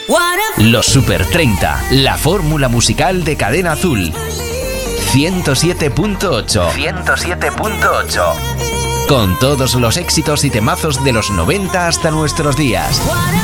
Los Super 30, la fórmula musical de Cadena Azul. 107.8. 107.8. Con todos los éxitos y temazos de los 90 hasta nuestros días.